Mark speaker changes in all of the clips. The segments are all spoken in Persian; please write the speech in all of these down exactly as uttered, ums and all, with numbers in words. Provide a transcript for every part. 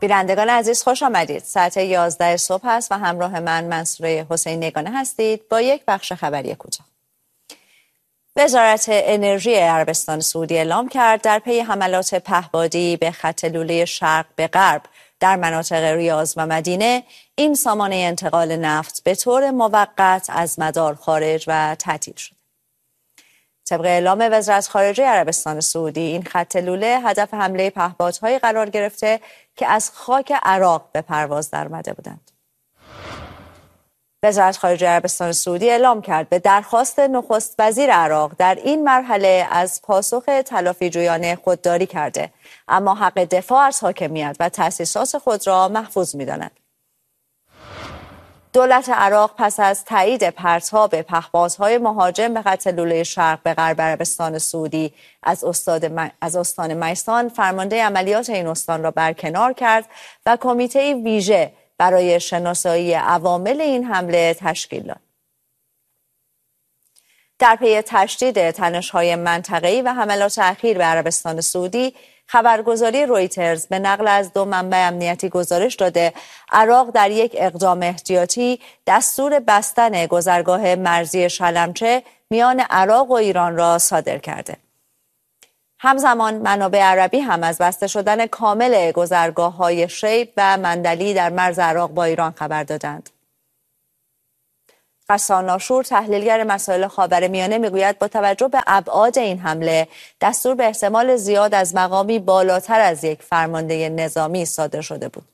Speaker 1: بینندگان عزیز خوش آمدید. ساعت یازده صبح است و همراه من منصوره حسین نگانه هستید با یک بخش خبری کوتاه. وزارت انرژی عربستان سعودی اعلام کرد در پی حملات پهپادی به خط لوله شرق به غرب در مناطق ریاض و مدینه، این سامانه انتقال نفت به طور موقت از مدار خارج و تعطیل شد. طبق اعلام وزارت خارجه عربستان سعودی، این خط لوله هدف حمله پهپادهایی قرار گرفته که از خاک عراق به پرواز درآمده بودند. وزارت خارجه عربستان سعودی اعلام کرد به درخواست نخست وزیر عراق در این مرحله از پاسخ تلافیجویانه خودداری کرده، اما حق دفاع از حاکمیت و تأسیسات خود را محفوظ می‌داند. دولت عراق پس از تایید پرتاب پهپادهای مهاجم به خط لوله شرق به غرب عربستان سعودی از استاد م... از استان میسان، فرمانده عملیات این استان را برکنار کرد و کمیته ویژه برای شناسایی عوامل این حمله تشکیل داد. در پی تشدید تنش‌های منطقه‌ای و حملات اخیر به عربستان سعودی، خبرگزاری رویترز به نقل از دو منبع امنیتی گزارش داده عراق در یک اقدام احتیاطی دستور بستن گذرگاه مرزی شلمچه میان عراق و ایران را صادر کرده. همزمان منابع عربی هم از بسته شدن کامل گذرگاه‌های شیب و مندلی در مرز عراق با ایران خبر دادند. غسان ناشور، تحلیلگر مسائل خاورمیانه، میگوید با توجه به ابعاد این حمله، دستور به احتمال زیاد از مقامی بالاتر از یک فرمانده نظامی صادر شده بود.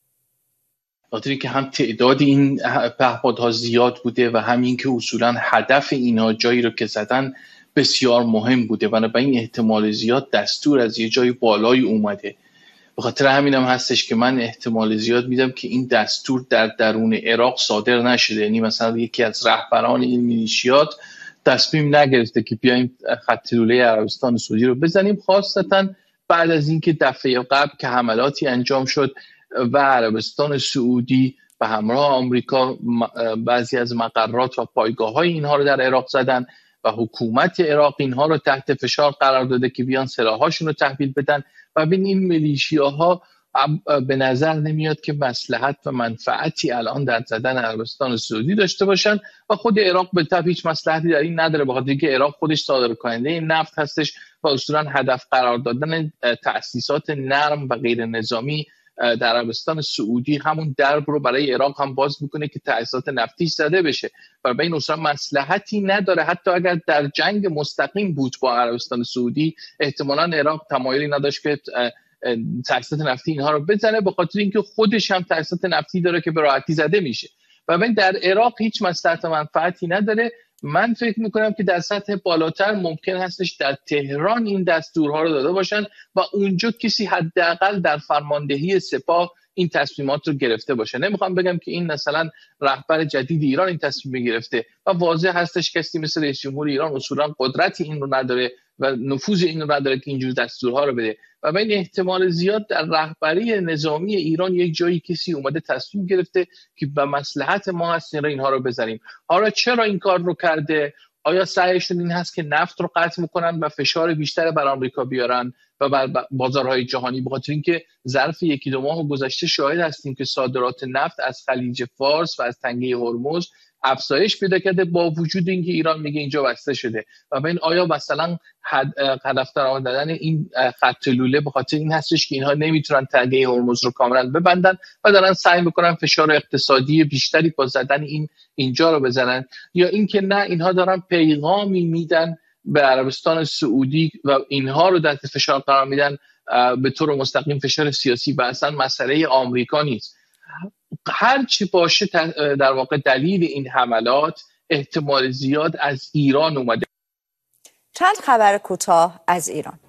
Speaker 2: خاطری که هم تعداد این پهپادها زیاد بوده و همین که اصولا هدف اینا جایی رو که زدن بسیار مهم بوده، بنابراین احتمال زیاد دستور از یه جای بالایی اومده. به خاطر همین هم هستش که من احتمال زیاد میدم که این دستور در درون عراق صادر نشده، یعنی مثلا یکی از رهبران این میلیشیات تصمیم نگرفته که بیایم خط لوله عربستان سعودی رو بزنیم، خاصتا بعد از اینکه دفعه قبل که حملاتی انجام شد و عربستان سعودی به همراه آمریکا بعضی از مقرات و پایگاه‌های اینها رو در عراق زدن و حکومت عراق اینها رو تحت فشار قرار داده که بیان سلاحاشون رو تحویل بدن و بین این میلیشیاها به نظر نمیاد که مصلحت و منفعتی الان در زدن عربستان سعودی داشته باشن و خود عراق به طبع هیچ مصلحتی در این نداره، بخاطر اینکه عراق خودش صادر کننده این نفت هستش و اصولا هدف قرار دادن تأسیسات نرم و غیر نظامی در عربستان سعودی همون درب رو برای عراق هم باز میکنه که تأسیسات نفتیش زده بشه و به این اصلا مصلحتی نداره. حتی اگر در جنگ مستقیم بود با عربستان سعودی، احتمالاً عراق تمایلی نداشت که تأسیسات نفتی اینها رو بزنه، به خاطر اینکه خودش هم تأسیسات نفتی داره که به راحتی زده میشه و ببین در عراق هیچ مصلحت و منفعتی نداره. من فکر میکنم که در سطح بالاتر ممکن هستش در تهران این دستورها رو داده باشن و اونجا کسی حداقل در فرماندهی سپاه این تصمیمات رو گرفته باشه. نمیخوام بگم که این مثلا رهبر جدید ایران این تصمیم گرفته و واضح هستش کسی مثل رئیس جمهور ایران اصولا قدرتی این رو نداره و نفوذ این رو نداره که اینجور دستورها رو بده و به این احتمال زیاد در رهبری نظامی ایران یک جایی کسی اومده تصمیم گرفته که به مصلحت ما هست اینها رو بزنیم. حالا چرا این کار رو کرده؟ آیا سعیشون این هست که نفت رو قطع میکنن و فشار بیشتر بر آمریکا بیارن و بر بازارهای جهانی؟ بخاطر اینکه ظرف یکی دو ماه گذشته شاهد هستیم که صادرات نفت از خلیج فارس و از تنگه هرمز افزایش پیدا کرده با وجود اینکه ایران میگه اینجا بسته شده و ببین آیا مثلا هدف قرار دادن این خط لوله به خاطر این هستش که اینها نمیتونن تنگه هرمز رو کاملا ببندن و دارن سعی میکنن فشار اقتصادی بیشتری با زدن این اینجا رو بزنن، یا اینکه نه اینها دارن پیغامی میدن به عربستان سعودی و اینها رو تحت فشار قرار میدن به طور مستقیم فشار سیاسی و اصلا مسئله آمریکا نیست. هر چی باشه در واقع دلیل این حملات احتمال زیاد از ایران اومده.
Speaker 1: چند خبر کوتاه از ایران.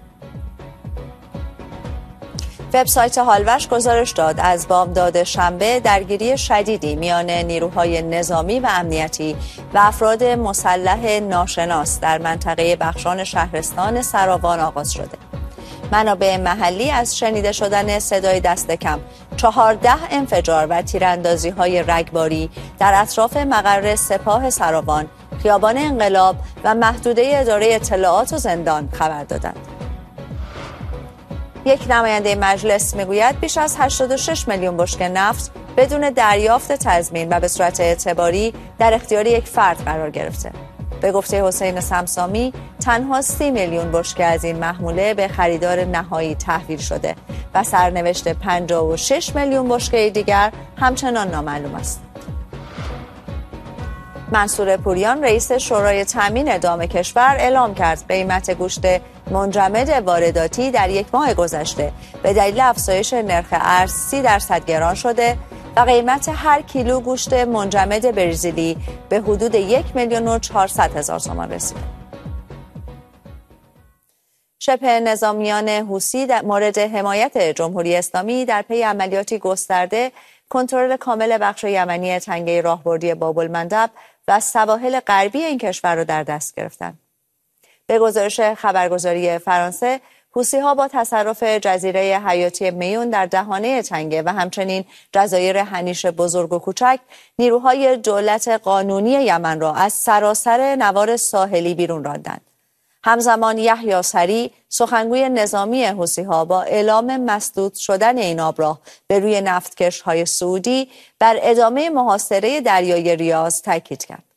Speaker 1: وبسایت هالوش گزارش داد از بامداد شنبه درگیری شدیدی میان نیروهای نظامی و امنیتی و افراد مسلح ناشناس در منطقه بخشان شهرستان سراوان آغاز شده. منابع محلی از شنیده شدن صدای دست کم چهارده انفجار و تیراندازی های رگباری در اطراف مقر سپاه سراوان، خیابان انقلاب و محدوده اداره اطلاعات و زندان خبر دادند. یک نماینده مجلس میگوید بیش از هشتاد و شش میلیون بشکه نفت بدون دریافت تضمین و به صورت اعتباری در اختیار یک فرد قرار گرفته. به گفته حسین سمسامی تنها سی میلیون بشکه از این محموله به خریدار نهایی تحویل شده و سرنوشت پنجاه و شش میلیون بشکه دیگر همچنان نامعلوم است. منصور پوریان رئیس شورای تامین دام کشور اعلام کرد قیمت گوشت منجمد وارداتی در یک ماه گذشته به دلیل افزایش نرخ ارز سی درصد گران شده و قیمت هر کیلو گوشت منجمد برزیلی به حدود یک میلیون و چهارصد هزار تومان رسیده. شبه نظامیان حوثی در مورد حمایت جمهوری اسلامی در پی عملیاتی گسترده کنترل کامل بخش یمنی تنگه راهبردی باب‌المندب و سواحل غربی این کشور را در دست گرفتند. به گزارش خبرگزاری فرانسه، حوثی‌ها با تصرف جزیره حیاتی میون در دهانه تنگه و همچنین جزایر هنیش بزرگ و کوچک نیروهای دولت قانونی یمن را از سراسر نوار ساحلی بیرون راندند. همزمان یحیی سری سخنگوی نظامی حوثی‌ها با اعلام مسدود شدن این آبراه به روی نفتکش‌های سعودی بر ادامه محاصره دریای ریاض تاکید کرد.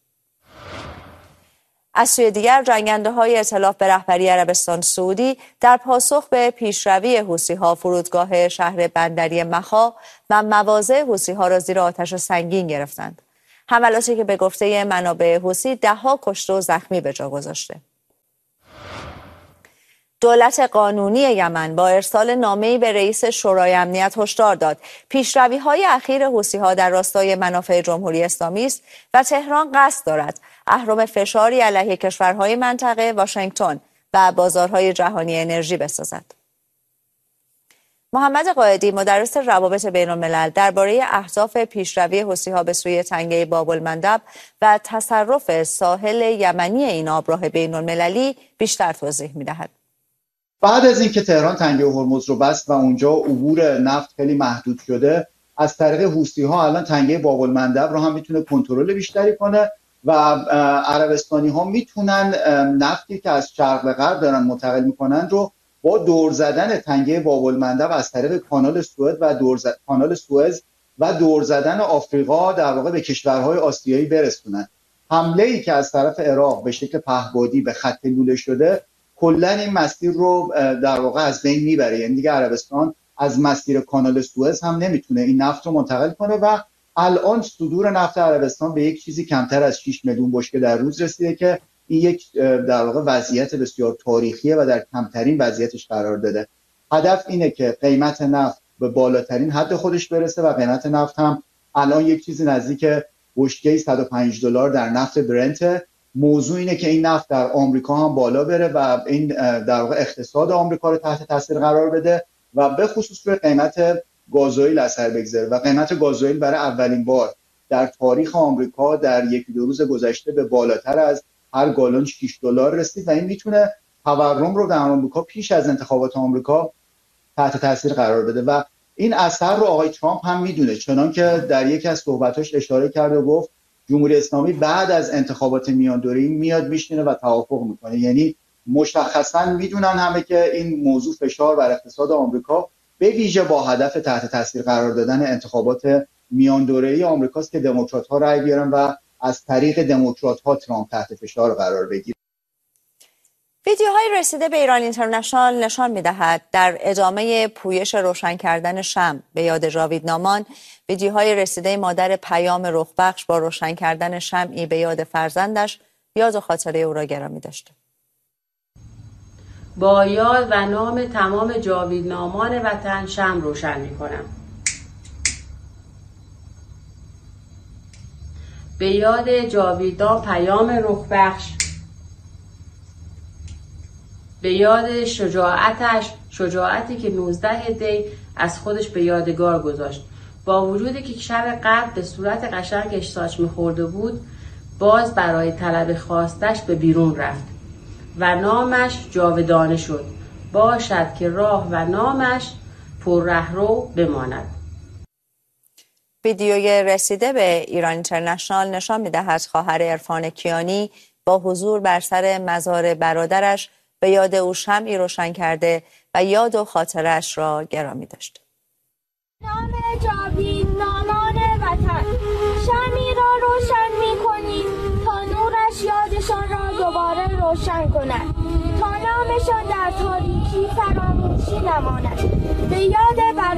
Speaker 1: از سوی دیگر جنگنده‌های ائتلاف به رهبری عربستان سعودی در پاسخ به پیشروی حوثی‌ها فرودگاه شهر بندری مخا و مواضع حوثی‌ها را زیر آتش سنگین گرفتند. حملاتی که به گفته منابع حوثی ده‌ها کشته و زخمی به جا گذاشته. دولت قانونی یمن با ارسال نامه‌ای به رئیس شورای امنیت هشدار داد پیشروی‌های اخیر حوثی‌ها در راستای منافع جمهوری اسلامی است و تهران قصد دارد اهرم فشاری علیه کشورهای منطقه، واشنگتن و بازارهای جهانی انرژی بسازد. محمد قائدی مدرس روابط بین الملل درباره اهداف پیشروی حوثی‌ها به سوی تنگه باب‌المندب و تصرف ساحل یمنی این آبراه بین المللی بیشتر توضیح می‌دهد.
Speaker 3: بعد از اینکه تهران تنگه هرمز رو بست و اونجا عبور نفت خیلی محدود شده، از طریق حوثی‌ها الان تنگه باب‌المندب رو هم میتونه کنترل بیشتری کنه و عربستانی‌ها میتونن نفتی که از شرق به غرب دارن منتقل میکنن رو با دور زدن تنگه باب‌المندب از طریق کانال سوئد و دور زد... کانال سوئز و دور زدن آفریقا در واقع به کشورهای آسیایی برسونن. حمله‌ای که از طرف عراق به شکل پهپادی به خط لوله شده کلا این مسیر رو در واقع از بین میبره. یعنی دیگه عربستان از مسیر کانال سوئز هم نمیتونه این نفت رو منتقل کنه و الان صدور نفت عربستان به یک چیزی کمتر از شش میلیون بشکه در روز رسیده که این یک در واقع وضعیت بسیار تاریخیه و در کمترین وضعیتش قرار داده. هدف اینه که قیمت نفت به بالاترین حد خودش برسه و قیمت نفت هم الان یک چیزی نزدیک بشکه صد و پنج دلار در نفت برنت. موضوع اینه که این نفت در آمریکا هم بالا بره و این در واقع اقتصاد آمریکا رو تحت تاثیر قرار بده و به خصوص روی قیمت گازوئیل اثر بگذاره و قیمت گازوئیل برای اولین بار در تاریخ آمریکا در یکی دو روز گذشته به بالاتر از هر گالون شش دلار رسید و این میتونه تورم رو در آمریکا پیش از انتخابات آمریکا تحت تاثیر قرار بده و این اثر رو آقای ترامپ هم میدونه، چنان که در یکی از صحبتاش اشاره کرد و گفت جمهوری اسلامی بعد از انتخابات میان دوره‌ای میاد میشینه و توافق میکنه. یعنی مشخصا میدونن همه که این موضوع فشار بر اقتصاد آمریکا به ویژه با هدف تحت تاثیر قرار دادن انتخابات میان دوره‌ای آمریکاست که دموکرات‌ها رأی بیارن و از طریق دموکرات‌ها ترامپ تحت فشار قرار بگیره.
Speaker 1: ویدیوهای رسیده به ایران اینترنشنال نشان می‌دهد در ادامه پویش روشن کردن شمع به یاد جاوید نامان، ویدیوهای رسیده مادر پیام رخبخش با روشن کردن شمعی به یاد فرزندش یاد و خاطره او را گرامی داشته.
Speaker 4: با یاد و نام تمام جاویدنامان وطن شمع روشن می‌کنم. به یاد جاویدنام پیام رخبخش، به یاد شجاعتش، شجاعتی که نوزده دی از خودش به یادگار گذاشت. با وجودی که شب قبل به صورت قشنگش ساچ می‌خورده بود، باز برای طلب خواستش به بیرون رفت و نامش جاودانه شد. باشد که راه و نامش پر رهرو بماند.
Speaker 1: ویدیوی رسیده به ایران اینترنشنال نشان می‌دهد خواهر عرفان کیانی با حضور بر سر مزار برادرش به یاد او شمعی روشن کرده و یاد و خاطرش را گرامی داشت.
Speaker 5: نام جاوید نامان وطن، شمعی را روشن می کنیم تا نورش یادشان را دوباره روشن کند، تا نامشان در تاریکی فراموشی نماند. به یاد